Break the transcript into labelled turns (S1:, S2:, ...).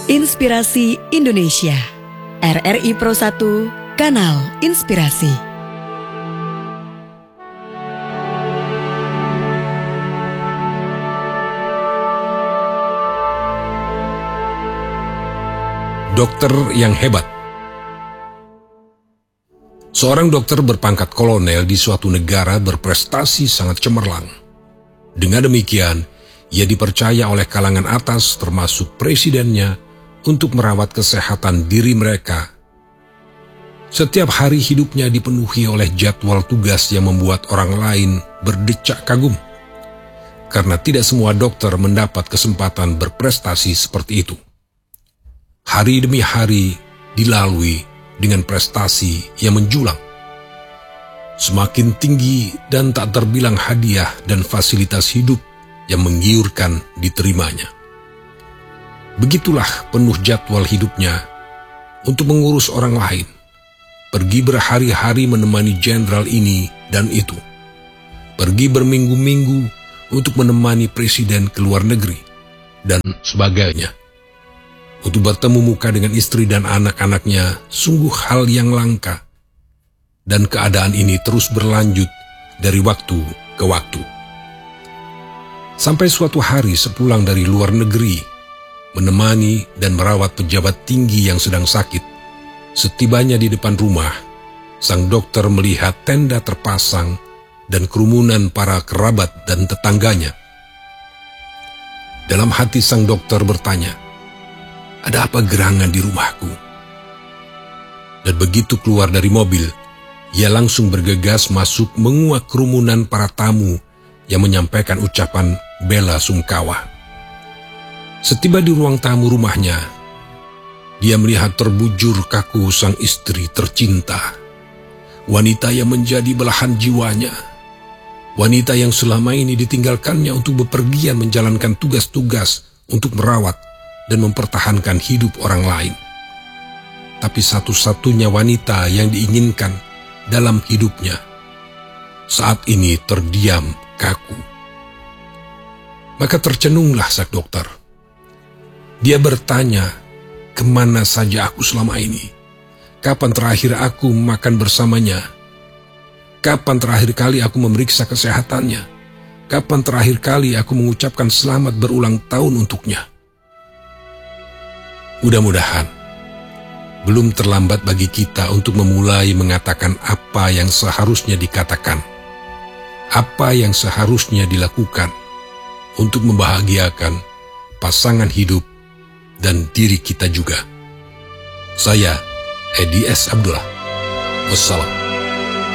S1: Inspirasi Indonesia. RRI Pro 1, Kanal Inspirasi.
S2: Dokter yang hebat. Seorang dokter berpangkat kolonel di suatu negara berprestasi sangat cemerlang. Dengan demikian, ia dipercaya oleh kalangan atas termasuk presidennya untuk merawat kesehatan diri mereka. Setiap hari hidupnya dipenuhi oleh jadwal tugas yang membuat orang lain berdecak kagum. Karena tidak semua dokter mendapat kesempatan berprestasi seperti itu. Hari demi hari dilalui dengan prestasi yang menjulang. Semakin tinggi dan tak terbilang hadiah dan fasilitas hidup yang menggiurkan diterimanya. Begitulah penuh jadwal hidupnya untuk mengurus orang lain. Pergi berhari-hari menemani jenderal ini dan itu. Pergi berminggu-minggu untuk menemani presiden ke luar negeri dan sebagainya. Untuk bertemu muka dengan istri dan anak-anaknya sungguh hal yang langka. Dan keadaan ini terus berlanjut dari waktu ke waktu. Sampai suatu hari sepulang dari luar negeri, menemani dan merawat pejabat tinggi yang sedang sakit. Setibanya di depan rumah, sang dokter melihat tenda terpasang dan kerumunan para kerabat dan tetangganya. Dalam hati sang dokter bertanya, "Ada apa gerangan di rumahku?" Dan begitu keluar dari mobil, ia langsung bergegas masuk menguak kerumunan para tamu yang menyampaikan ucapan bela sungkawa. Setiba di ruang tamu rumahnya, dia melihat terbujur kaku sang istri tercinta, wanita yang menjadi belahan jiwanya, wanita yang selama ini ditinggalkannya untuk bepergian menjalankan tugas-tugas untuk merawat dan mempertahankan hidup orang lain. Tapi satu-satunya wanita yang diinginkan dalam hidupnya saat ini terdiam kaku. Maka tercenunglah sang dokter. Dia bertanya, "Kemana saja aku selama ini? Kapan terakhir aku makan bersamanya? Kapan terakhir kali aku memeriksa kesehatannya? Kapan terakhir kali aku mengucapkan selamat berulang tahun untuknya?" Mudah-mudahan belum terlambat bagi kita untuk memulai mengatakan apa yang seharusnya dikatakan, apa yang seharusnya dilakukan untuk membahagiakan pasangan hidup dan diri kita juga. Saya, Edi S. Abdullah. Wassalam.